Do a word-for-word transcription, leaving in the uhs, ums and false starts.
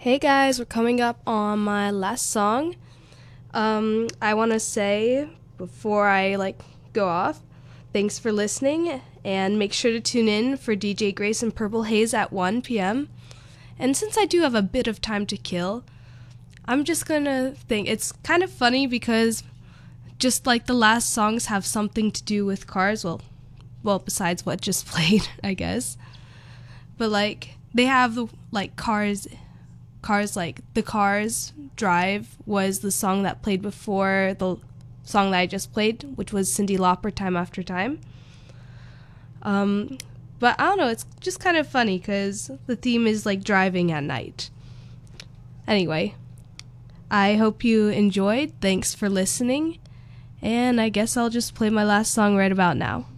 Hey guys, we're coming up on my last song. Um, I want to say before I like go off, thanks for listening, and make sure to tune in for D J Grace and Purple Haze at one p.m. And since I do have a bit of time to kill, I'm just gonna think it's kind of funny because just like the last songs have something to do with cars. Well, well, besides what just played, I guess. But like they have like cars. Cars like The Cars Drive was the song that played before the song that I just played, which was Cyndi Lauper, Time After Time. Um, but I don't know, it's just kind of funny because the theme is like driving at night. Anyway, I hope you enjoyed. Thanks for listening. And I guess I'll just play my last song right about now.